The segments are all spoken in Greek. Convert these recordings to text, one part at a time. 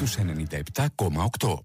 στους 97,8.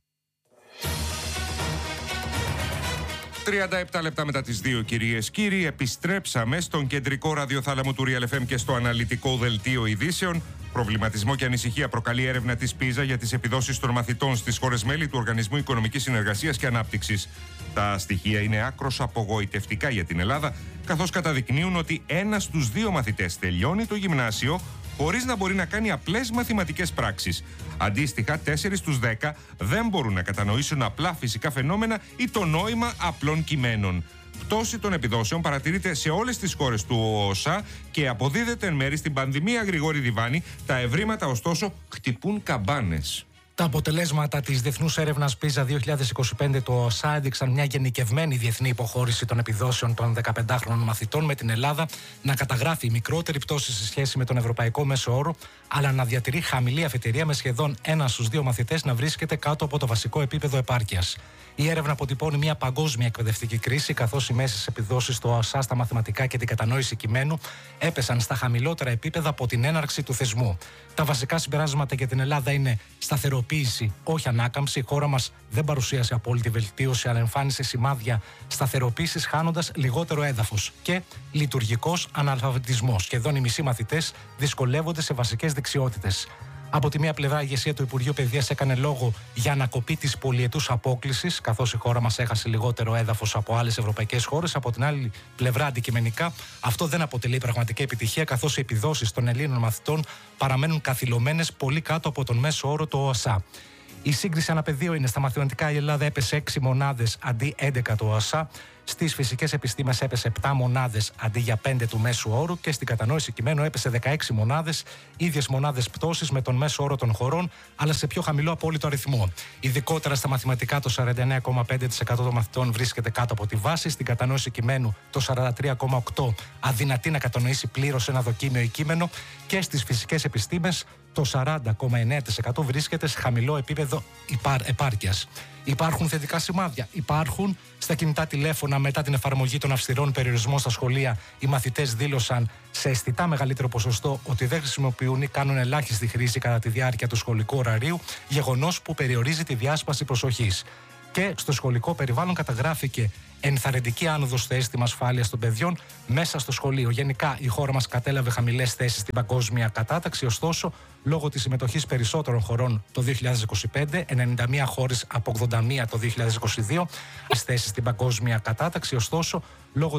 37 λεπτά μετά τις 2, κυρίες κύριοι, επιστρέψαμε στον κεντρικό ραδιοθάλαμο του Real FM και στο αναλυτικό δελτίο ειδήσεων. Προβληματισμό και ανησυχία προκαλεί έρευνα της PISA για τις επιδόσεις των μαθητών στις χώρες μέλη του Οργανισμού Οικονομικής Συνεργασίας και Ανάπτυξης. Τα στοιχεία είναι άκρως απογοητευτικά για την Ελλάδα, καθώς καταδεικνύουν ότι 1 στους 2 μαθητές τελειώνει το γυμνάσιο χωρίς να μπορεί να κάνει απλές μαθηματικές πράξεις. Αντίστοιχα, 4 στους 10 δεν μπορούν να κατανοήσουν απλά φυσικά φαινόμενα ή το νόημα απλών κειμένων. Πτώση των επιδόσεων παρατηρείται σε όλες τις χώρες του ΟΣΑ και αποδίδεται εν μέρει στην πανδημία. Γρηγόρη Διβάνη, τα ευρήματα ωστόσο χτυπούν καμπάνες. Τα αποτελέσματα της διεθνούς έρευνας PISA 2025 του ΟΣΑ έδειξαν μια γενικευμένη διεθνή υποχώρηση των επιδόσεων των 15χρονων μαθητών, με την Ελλάδα να καταγράφει μικρότερη πτώση σε σχέση με τον ευρωπαϊκό μέσο όρο, αλλά να διατηρεί χαμηλή αφετηρία, με σχεδόν 1 στους 2 μαθητές να βρίσκεται κάτω από το βασικό επίπεδο επάρκειας. Η έρευνα αποτυπώνει μια παγκόσμια εκπαιδευτική κρίση, καθώς οι μέσες επιδόσεις του ΟΣΑ στα μαθηματικά και την κατανόηση κειμένου έπεσαν στα χαμηλότερα επίπεδα από την έναρξη του θεσμού. Τα βασικά συμπεράσματα για την Ελλάδα είναι σταθεροποίηση, όχι ανάκαμψη. Η χώρα μας δεν παρουσίασε απόλυτη βελτίωση, αλλά εμφάνισε σημάδια σταθεροποίησης, χάνοντας λιγότερο έδαφος. Και λειτουργικός αναλφαβητισμός. Σχεδόν οι μισοί μαθητές δυσκολεύονται σε βασικές δεξιότητες. Από τη μία πλευρά, η ηγεσία του Υπουργείου Παιδείας έκανε λόγο για ανακοπή της πολυετούς απόκλησης, καθώς η χώρα μας έχασε λιγότερο έδαφος από άλλες ευρωπαϊκές χώρες. Από την άλλη πλευρά, αντικειμενικά, αυτό δεν αποτελεί πραγματική επιτυχία, καθώς οι επιδόσεις των Ελλήνων μαθητών παραμένουν καθυλωμένες πολύ κάτω από τον μέσο όρο του ΟΣΑ. Η σύγκριση αναπεδίο είναι: στα μαθηματικά η Ελλάδα έπεσε 6 μονάδες αντί 11 του ΟΣΑ, στις φυσικές επιστήμες έπεσε 7 μονάδες αντί για 5 του μέσου όρου και στην κατανόηση κειμένου έπεσε 16 μονάδες, ίδιες μονάδες πτώσης με τον μέσο όρο των χωρών, αλλά σε πιο χαμηλό απόλυτο αριθμό. Ειδικότερα στα μαθηματικά, το 49,5% των μαθητών βρίσκεται κάτω από τη βάση, στην κατανόηση κειμένου το 43,8% αδυνατεί να κατανοήσει πλήρως ένα δοκίμιο ή κείμενο, και στις φυσικές επιστήμες το 40,9% βρίσκεται σε χαμηλό επίπεδο επάρκειας. Υπάρχουν θετικά σημάδια. Υπάρχουν. Στα κινητά τηλέφωνα, μετά την εφαρμογή των αυστηρών περιορισμών στα σχολεία, οι μαθητές δήλωσαν σε αισθητά μεγαλύτερο ποσοστό ότι δεν χρησιμοποιούν ή κάνουν ελάχιστη χρήση κατά τη διάρκεια του σχολικού ωραρίου, γεγονός που περιορίζει τη διάσπαση προσοχής. Και στο σχολικό περιβάλλον καταγράφηκε ενθαρρυντική άνοδος στο αίσθημα ασφάλειας των παιδιών μέσα στο σχολείο. Γενικά, η χώρα μας κατέλαβε χαμηλές θέσεις στην παγκόσμια κατάταξη, ωστόσο, λόγω της συμμετοχής περισσότερων χωρών το 2025, 91 χώρες από 81 το 2022, θέσεις στην παγκόσμια κατάταξη, ωστόσο, λόγω